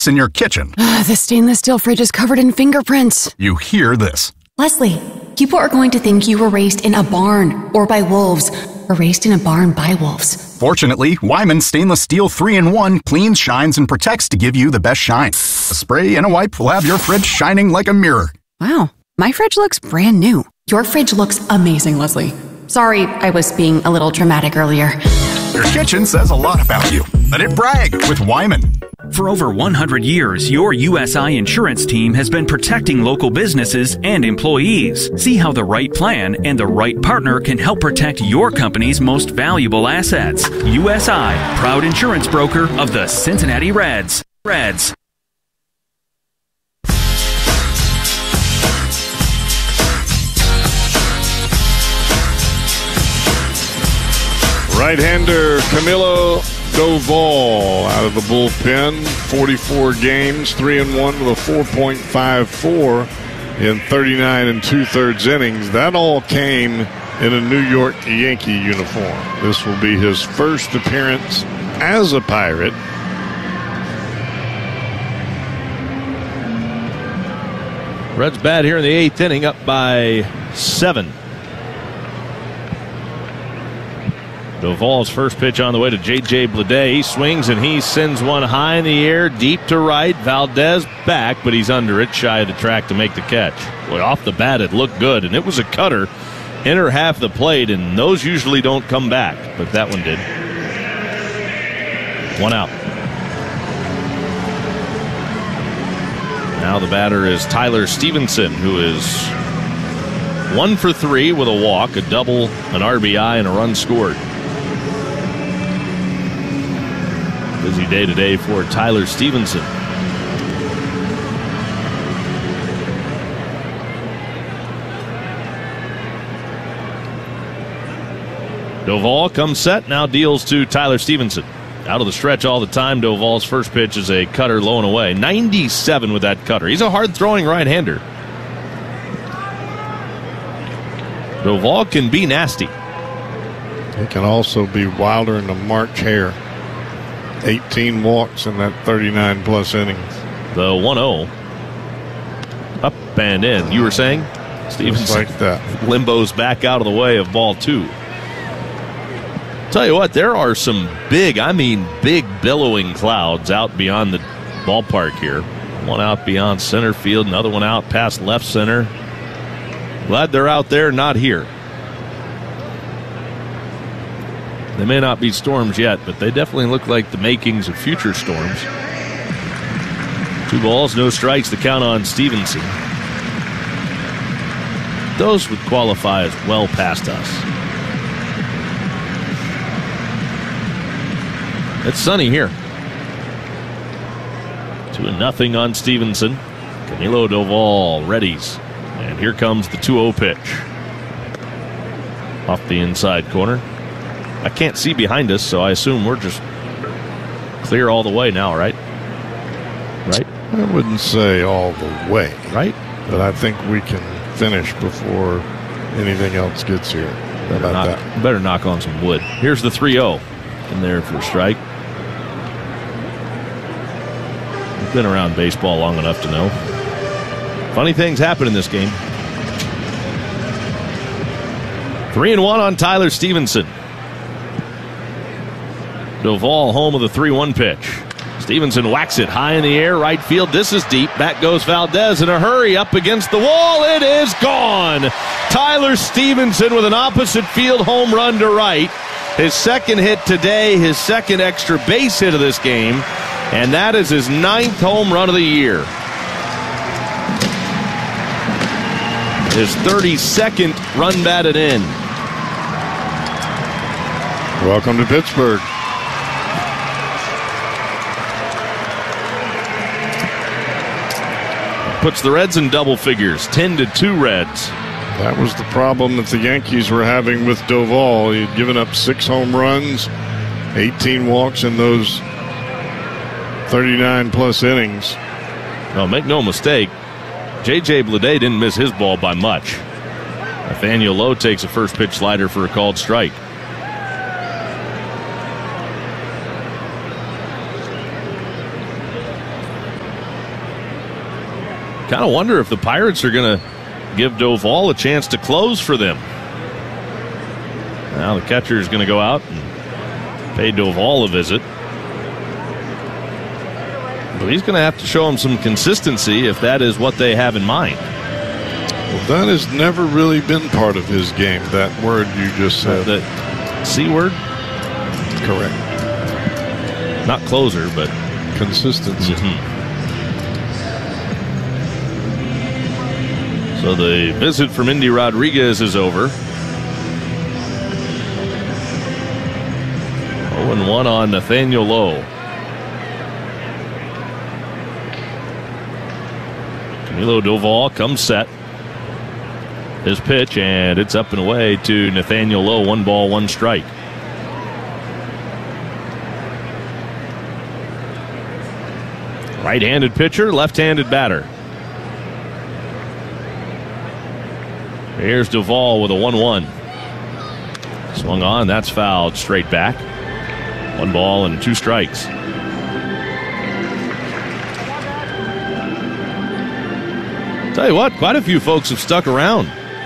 in your kitchen. The stainless steel fridge is covered in fingerprints. You hear this. Leslie, people are going to think you were raised in a barn or by wolves, or raised in a barn by wolves. Fortunately, Wyman Stainless Steel 3-in-1 cleans, shines, and protects to give you the best shine. A spray and a wipe will have your fridge shining like a mirror. Wow, my fridge looks brand new. Your fridge looks amazing, Leslie. Sorry, I was being a little dramatic earlier. Your kitchen says a lot about you. Let it brag with Wyman. For over 100 years, your USI insurance team has been protecting local businesses and employees. See how the right plan and the right partner can help protect your company's most valuable assets. USI, proud insurance broker of the Cincinnati Reds. Right-hander Camilo Doval out of the bullpen, 44 games, 3-1 with a 4.54 in 39 2/3 innings. That all came in a New York Yankee uniform. This will be his first appearance as a Pirate. Reds bat here in the 8th inning, up by 7. Doval's first pitch on the way to J.J. Bleday. He swings and he sends one high in the air, deep to right. Valdez back, but he's under it, shy of the track to make the catch. Boy, off the bat, it looked good, and it was a cutter, inner half the plate, and those usually don't come back, but that one did. 1 out. Now the batter is Tyler Stevenson, who is 1 for 3 with a walk, a double, an RBI, and a run scored. Busy day today for Tyler Stevenson. Doval comes set, now deals to Tyler Stevenson. Out of the stretch all the time. Doval's first pitch is a cutter low and away. 97 with that cutter. He's a hard-throwing right-hander. Doval can be nasty. He can also be wilder than a March hare. 18 walks in that 39-plus innings. The 1-0. Up and in. You were saying? Stevenson. Just like that. Limbo's back out of the way of ball 2. Tell you what, there are some big billowing clouds out beyond the ballpark here. One out beyond center field, another one out past left center. Glad they're out there, not here. They may not be storms yet, but they definitely look like the makings of future storms. 2 balls, no strikes, the count on Stevenson. Those would qualify as well past us. It's sunny here. 2-0 on Stevenson. Camilo Doval readies. And here comes the 2-0 pitch. Off the inside corner. I can't see behind us, so I assume we're just clear all the way now, right? Right? I wouldn't say all the way. Right? But I think we can finish before anything else gets here. Better knock on some wood. Here's the 3-0 in there for a strike. I've been around baseball long enough to know. Funny things happen in this game. 3-1 on Tyler Stevenson. Doval home of the 3-1 pitch. Stevenson whacks it high in the air, right field. This is deep. Back goes Valdez in a hurry up against the wall. It is gone. Tyler Stevenson with an opposite field home run to right. His second hit today, his second extra base hit of this game, and that is his 9th home run of the year. His 32nd run batted in. Welcome to Pittsburgh. Puts the Reds in double figures, 10-2 Reds. That was the problem that the Yankees were having with Doval. He had given up 6 home runs, 18 walks in those 39-plus innings. No, make no mistake, J.J. Bleday didn't miss his ball by much. Nathaniel Lowe takes a first pitch slider for a called strike. kind of wonder if the Pirates are going to give Doval a chance to close for them. Now the catcher is going to go out and pay Doval a visit. But he's going to have to show him some consistency if that is what they have in mind. Well, that has never really been part of his game, that word you just said. The C word? Correct. Not closer, but consistency. So the visit from Indy Rodriguez is over. 0-1 on Nathaniel Lowe. Camilo Doval comes set. His pitch, and it's up and away to Nathaniel Lowe. 1 ball, 1 strike. Right-handed pitcher, left-handed batter. Here's Doval with a 1-1. Swung on, that's fouled straight back. 1 ball and 2 strikes. Tell you what, quite a few folks have stuck around.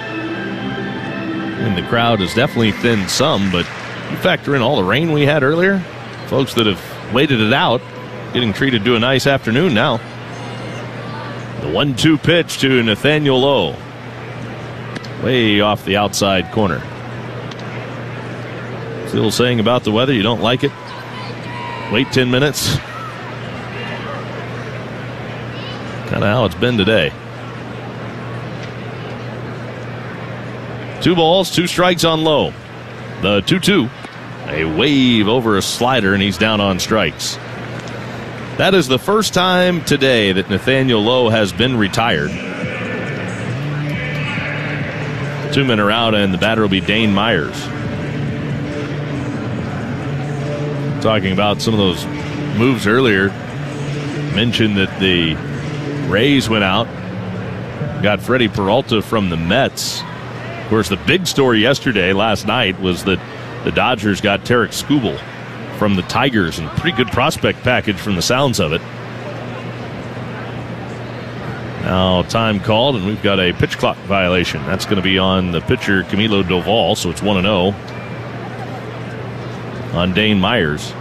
And the crowd has definitely thinned some, but you factor in all the rain we had earlier, folks that have waited it out, getting treated to a nice afternoon now. The 1-2 pitch to Nathaniel Lowe. Way off the outside corner. Still saying about the weather, you don't like it? Wait 10 minutes. Kind of how it's been today. 2 balls, 2 strikes on Lowe. The 2-2. A wave over a slider, and he's down on strikes. That is the first time today that Nathaniel Lowe has been retired. 2 men are out, and the batter will be Dane Myers. Talking about some of those moves earlier, mentioned that the Rays went out, got Freddie Peralta from the Mets. Of course, the big story last night, was that the Dodgers got Tarek Skubal from the Tigers, and pretty good prospect package from the sounds of it. Now time called, and we've got a pitch clock violation. That's going to be on the pitcher Camilo Doval, so it's 1-0 on Dane Myers.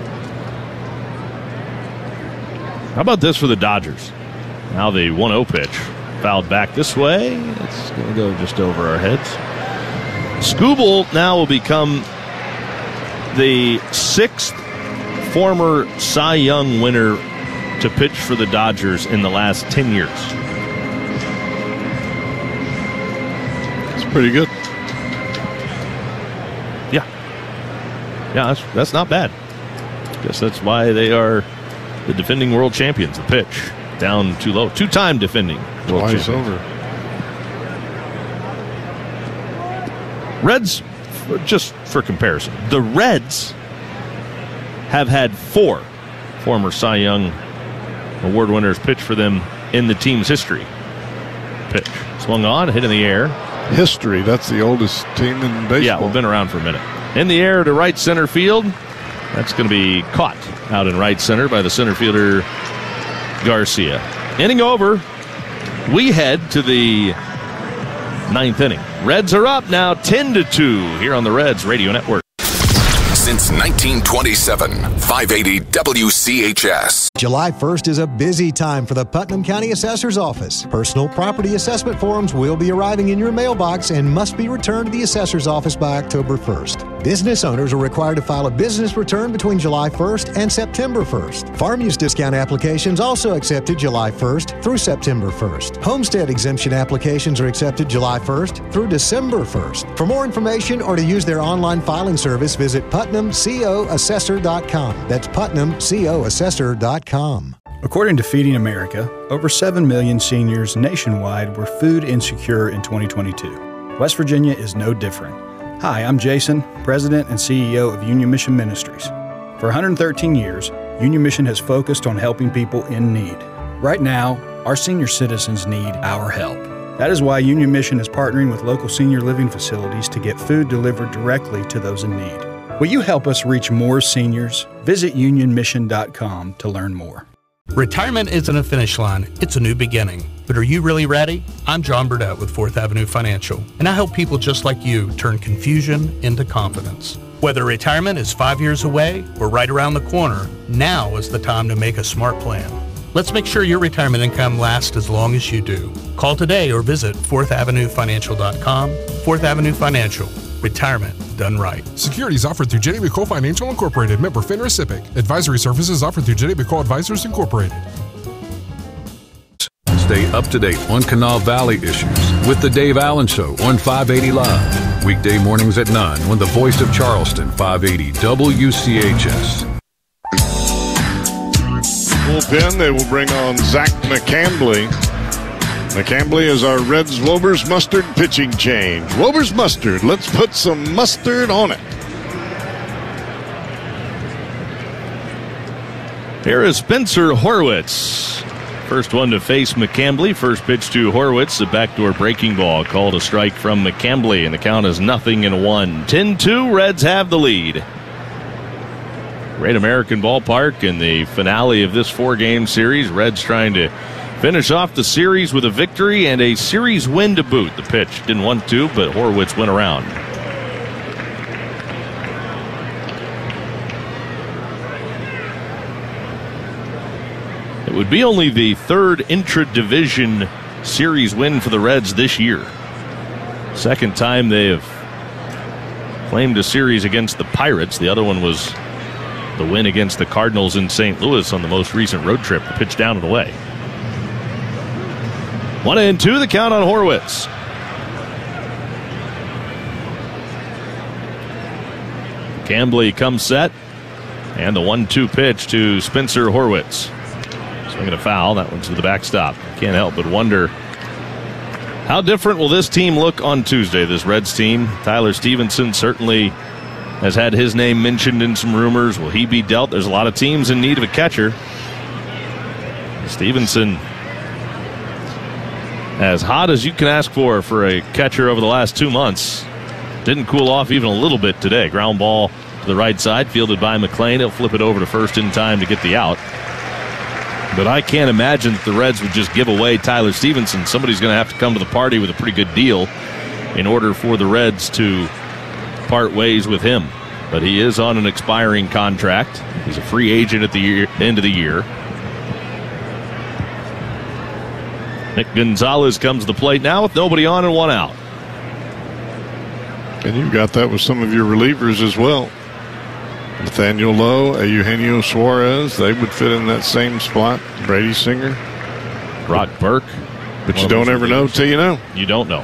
How about this for the Dodgers? Now the 1-0 pitch. Fouled back this way. It's going to go just over our heads. Skubal now will become the 6th former Cy Young winner to pitch for the Dodgers in the last 10 years. It's pretty good. Yeah. Yeah, that's not bad. Guess that's why they are the defending world champions. The pitch down too low. 2-time defending world Twice champions. over. Reds, just for comparison, the Reds have had 4 former Cy Young Award winners pitch for them in the team's history. Pitch. Swung on, hit in the air. History, that's the oldest team in baseball. Yeah, we've been around for a minute. In the air to right center field. That's going to be caught out in right center by the center fielder Garcia. Inning over. We head to the 9th inning. Reds are up now 10-2 here on the Reds Radio Network. Since 1927, 580 WCHS. July 1st is a busy time for the Putnam County Assessor's Office. Personal property assessment forms will be arriving in your mailbox and must be returned to the Assessor's Office by October 1st. Business owners are required to file a business return between July 1st and September 1st. Farm use discount applications also accepted July 1st through September 1st. Homestead exemption applications are accepted July 1st through December 1st. For more information or to use their online filing service, visit PutnamCOAssessor.com. That's PutnamCOAssessor.com. According to Feeding America, over 7 million seniors nationwide were food insecure in 2022. West Virginia is no different. Hi, I'm Jason, President and CEO of Union Mission Ministries. For 113 years, Union Mission has focused on helping people in need. Right now, our senior citizens need our help. That is why Union Mission is partnering with local senior living facilities to get food delivered directly to those in need. Will you help us reach more seniors? Visit unionmission.com to learn more. Retirement isn't a finish line, it's a new beginning. But are you really ready? I'm John Burdett with 4th Avenue Financial, and I help people just like you turn confusion into confidence. Whether retirement is 5 years away or right around the corner, now is the time to make a smart plan. Let's make sure your retirement income lasts as long as you do. Call today or visit 4thavenuefinancial.com. 4th Avenue Financial. Retirement done right. Securities offered through J.D. McCall Financial Incorporated. Member FINRA SIPC. Advisory services offered through J.D. McCall Advisors Incorporated. Stay up to date on Kanawha Valley issues with The Dave Allen Show on 580 Live. Weekday mornings at 9 on the voice of Charleston, 580 WCHS. Bullpen, they will bring on Zach McCambly. McCambly is our Reds Wober's Mustard pitching change. Wober's Mustard, let's put some mustard on it. Here is Spencer Horwitz. First one to face McCambly. First pitch to Horwitz, a backdoor breaking ball. Called a strike from McCambly, and the count is 0-1. 10-2, Reds have the lead. Great American Ballpark in the finale of this 4-game series. Reds trying to finish off the series with a victory and a series win to boot. The pitch didn't want to, but Horwitz went around. It would be only the third intra-division series win for the Reds this year. Second time they have claimed a series against the Pirates. The other one was the win against the Cardinals in St. Louis on the most recent road trip. The pitch down and away. 1-2, the count on Horwitz. Cambly comes set. And the 1-2 pitch to Spencer Horwitz. Swinging a foul. That one's to the backstop. Can't help but wonder how different will this team look on Tuesday, this Reds team. Tyler Stevenson certainly has had his name mentioned in some rumors. Will he be dealt? There's a lot of teams in need of a catcher. Stevenson, as hot as you can ask for a catcher over the last 2 months. Didn't cool off even a little bit today. Ground ball to the right side, fielded by McLean. He'll flip it over to first in time to get the out. But I can't imagine that the Reds would just give away Tyler Stevenson. Somebody's going to have to come to the party with a pretty good deal in order for the Reds to part ways with him. But he is on an expiring contract. He's a free agent at the end of the year. Nick Gonzalez comes to the plate now with nobody on and one out. And you've got that with some of your relievers as well. Nathaniel Lowe, Eugenio Suarez, they would fit in that same spot. Brady Singer. Brock Burke. But you don't ever know till you know. You don't know.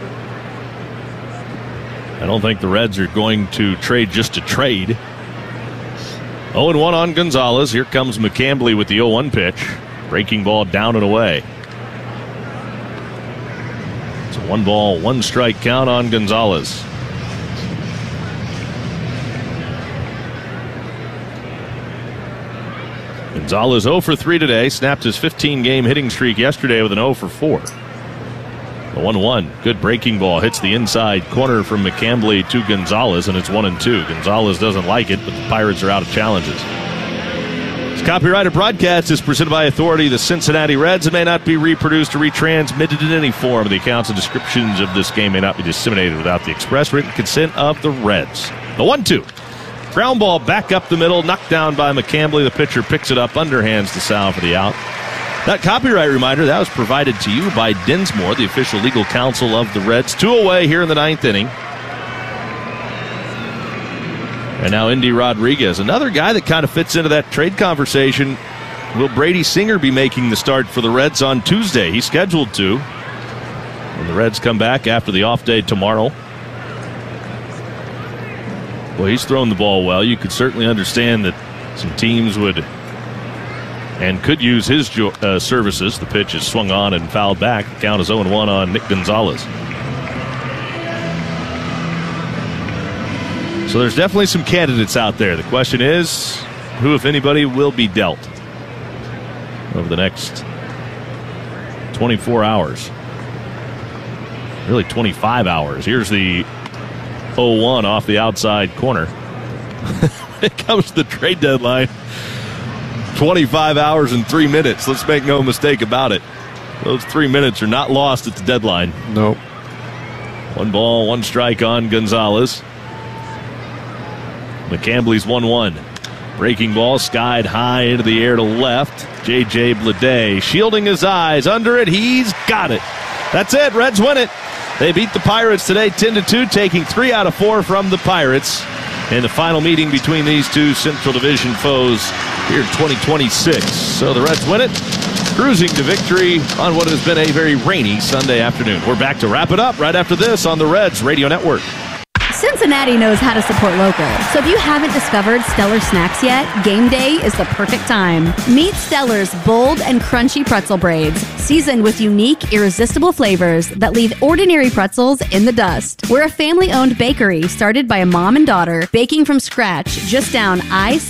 I don't think the Reds are going to trade just to trade. 0-1 on Gonzalez. Here comes McCambly with the 0-1 pitch. Breaking ball down and away. It's a 1-ball, 1-strike count on Gonzalez. Gonzalez 0 for 3 today. Snapped his 15-game hitting streak yesterday with an 0 for 4. The 1-1. Good breaking ball. Hits the inside corner from McCambly to Gonzalez, and it's 1-2. Gonzalez doesn't like it, but the Pirates are out of challenges. This copyrighted broadcast is presented by authority of the Cincinnati Reds. It may not be reproduced or retransmitted in any form. The accounts and descriptions of this game may not be disseminated without the express written consent of the Reds. The 1-2. Ground ball back up the middle, knocked down by McCambly. The pitcher picks it up, underhands to Sal for the out. That copyright reminder, that was provided to you by Dinsmore, the official legal counsel of the Reds. 2 away here in the 9th inning. And now Indy Rodriguez, another guy that kind of fits into that trade conversation. Will Brady Singer be making the start for the Reds on Tuesday? He's scheduled to. And the Reds come back after the off day tomorrow. Well, he's thrown the ball well. You could certainly understand that some teams would and could use his services. The pitch is swung on and fouled back. The count is 0-1 on Nick Gonzalez. So there's definitely some candidates out there. The question is, who, if anybody, will be dealt over the next 24 hours? Really 25 hours. Here's the 0-1 off the outside corner. When it comes to the trade deadline, 25 hours and 3 minutes. Let's make no mistake about it. Those 3 minutes are not lost at the deadline. Nope. 1 ball, 1 strike on Gonzalez. McCambly's 1-1. Breaking ball skied high into the air to left. J.J. Bleday shielding his eyes. Under it, he's got it. That's it. Reds win it. They beat the Pirates today 10-2, taking 3 out of 4 from the Pirates in the final meeting between these two Central Division foes here in 2026. So the Reds win it, cruising to victory on what has been a very rainy Sunday afternoon. We're back to wrap it up right after this on the Reds Radio Network. Cincinnati knows how to support local. So if you haven't discovered Stellar Snacks yet, game day is the perfect time. Meet Stellar's bold and crunchy pretzel braids, seasoned with unique, irresistible flavors that leave ordinary pretzels in the dust. We're a family-owned bakery started by a mom and daughter, baking from scratch just down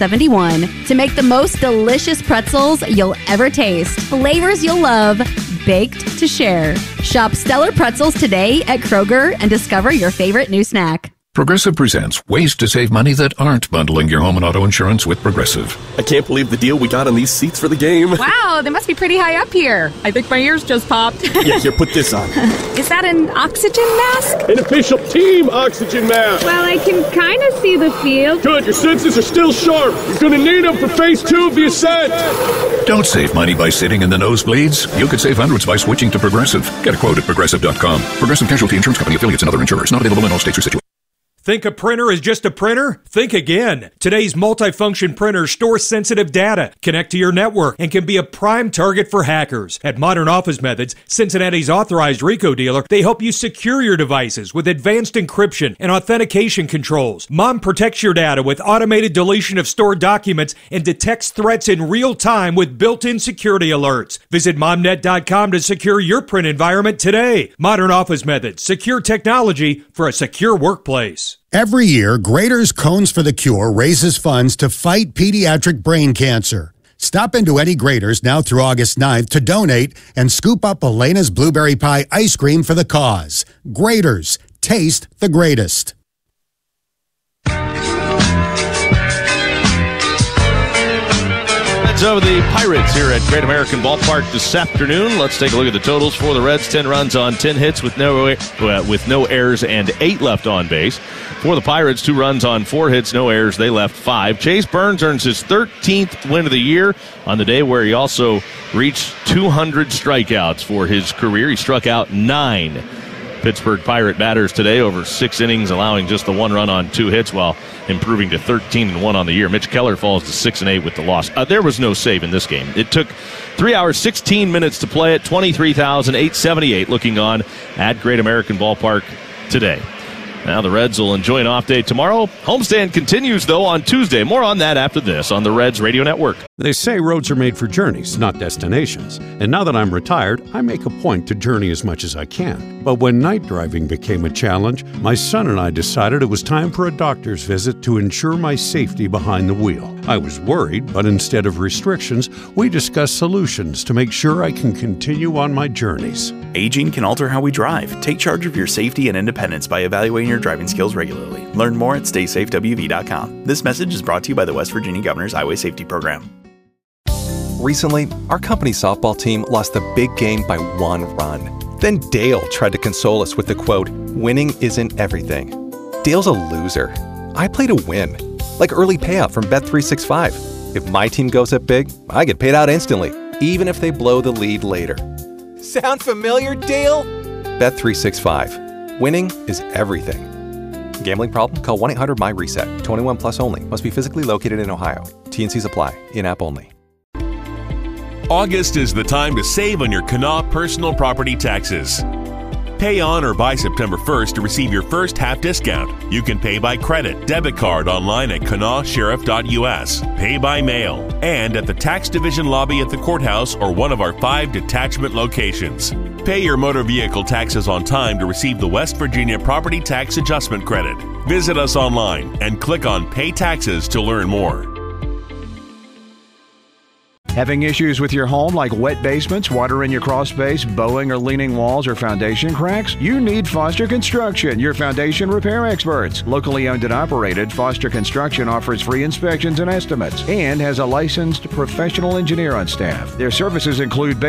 I-71 to make the most delicious pretzels you'll ever taste. Flavors you'll love, baked to share. Shop Stellar Pretzels today at Kroger and discover your favorite new snack. Progressive presents ways to save money that aren't bundling your home and auto insurance with Progressive. I can't believe the deal we got on these seats for the game. Wow, they must be pretty high up here. I think my ears just popped. Yeah, here, put this on. Is that an oxygen mask? An official team oxygen mask. Well, I can kind of see the field. Good, your senses are still sharp. You're going to need them for phase 2 of the ascent. Don't save money by sitting in the nosebleeds. You could save hundreds by switching to Progressive. Get a quote at Progressive.com. Progressive Casualty Insurance Company, affiliates, and other insurers. Not available in all states or situations. Think a printer is just a printer? Think again. Today's multifunction printers store sensitive data, connect to your network, and can be a prime target for hackers. At Modern Office Methods, Cincinnati's authorized RICO dealer, they help you secure your devices with advanced encryption and authentication controls. Mom protects your data with automated deletion of stored documents and detects threats in real time with built-in security alerts. Visit momnet.com to secure your print environment today. Modern Office Methods, secure technology for a secure workplace. Every year, Graeter's Cones for the Cure raises funds to fight pediatric brain cancer. Stop into any Graeter's now through August 9th to donate and scoop up Elena's Blueberry Pie ice cream for the cause. Graeter's, taste the greatest. Over the Pirates here at Great American Ballpark this afternoon. Let's take a look at the totals for the Reds. 10 runs on 10 hits with no errors and 8 left on base. For the Pirates, 2 runs on 4 hits, no errors. They left 5. Chase Burns earns his 13th win of the year on the day where he also reached 200 strikeouts for his career. He struck out 9 Pittsburgh Pirate batters today over 6 innings, allowing just the 1 run on 2 hits while improving to 13-1 on the year. Mitch Keller falls to 6-8 with the loss. There was no save in this game. It took 3 hours, 16 minutes to play it. 23,878 looking on at Great American Ballpark today. Now the Reds will enjoy an off day tomorrow. Homestand continues, though, on Tuesday. More on that after this on the Reds Radio Network. They say roads are made for journeys, not destinations. And now that I'm retired, I make a point to journey as much as I can. But when night driving became a challenge, my son and I decided it was time for a doctor's visit to ensure my safety behind the wheel. I was worried, but instead of restrictions, we discussed solutions to make sure I can continue on my journeys. Aging can alter how we drive. Take charge of your safety and independence by evaluating your driving skills regularly. Learn more at StaySafeWV.com. This message is brought to you by the West Virginia Governor's Highway Safety Program. Recently, our company softball team lost the big game by 1 run. Then Dale tried to console us with the quote, "Winning isn't everything." Dale's a loser. I play to win, like early payout from Bet365. If my team goes up big, I get paid out instantly, even if they blow the lead later. Sound familiar, Dale? Bet365. Winning is everything. Gambling problem? Call 1-800-MY-RESET. 21 plus only. Must be physically located in Ohio. T&Cs apply. In-app only. August is the time to save on your Kanawha personal property taxes. Pay on or by September 1st to receive your first half discount. You can pay by credit, debit card online at kanawsheriff.us, pay by mail, and at the tax division lobby at the courthouse or one of our 5 detachment locations. Pay your motor vehicle taxes on time to receive the West Virginia Property Tax Adjustment Credit. Visit us online and click on Pay Taxes to learn more. Having issues with your home like wet basements, water in your crawl space, bowing or leaning walls, or foundation cracks? You need Foster Construction, your foundation repair experts. Locally owned and operated, Foster Construction offers free inspections and estimates and has a licensed professional engineer on staff. Their services include